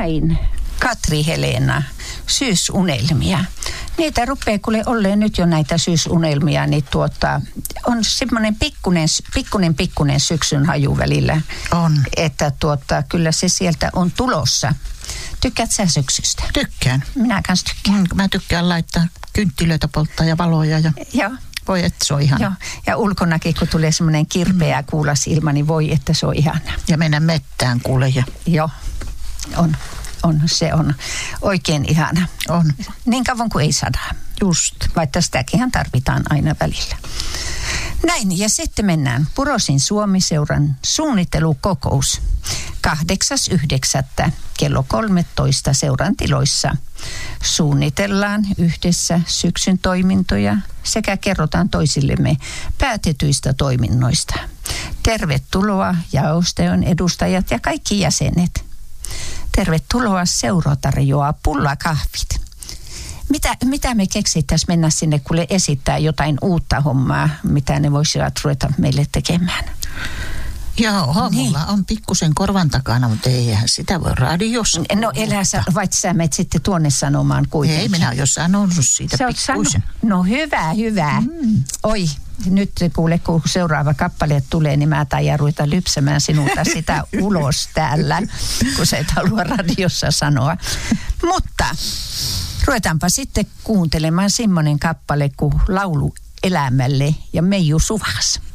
näin. Katri Helena, syysunelmia. Niitä rupeaa kuule olleen nyt jo näitä syysunelmia, niin on semmoinen pikkunen syksyn haju välillä. On. Että kyllä se sieltä on tulossa. Tykkäät sä syksystä? Tykkään. Minä kanssa tykkään. Mä tykkään laittaa kynttilöitä, polttaa ja valoja ja Joo. voi, että se on ihana. Joo. Ja ulkonakin, kun tulee semmoinen kirpeä kuulas ilma, niin voi, että se on ihana. Ja mennä mettään kuule. Joo, se on oikein ihana. On. Niin kauan kuin ei sadaa. Just. Vaikka sitäkin tarvitaan aina välillä. Näin, ja sitten mennään Purosin Suomi-seuran suunnittelukokous 8.9. kello 13 seuran tiloissa. Suunnitellaan yhdessä syksyn toimintoja sekä kerrotaan toisillemme päätetyistä toiminnoista. Tervetuloa jaoston edustajat ja kaikki jäsenet. Tervetuloa, seura tarjoaa pullakahvit. Mitä me keksittäisiin mennä sinne, kuule esittää jotain uutta hommaa, mitä ne voisivat ruveta meille tekemään? Joo, mulla on pikkusen korvan takana, mutta eihän sitä voi radiossa. No elä sä, vaikka sä menet sitten tuonne sanomaan kuitenkin. Ei, minä olen jo sanonut siitä pikkusen. No hyvä. Oi, nyt kuule, kun seuraava kappale tulee, niin mä taidan ruveta lypsämään sinulta sitä ulos täällä, kun sä et halua radiossa sanoa. Mutta ruvetaanpa sitten kuuntelemaan semmoinen kappale kuin Laulu elämälle ja Meiju Suvas.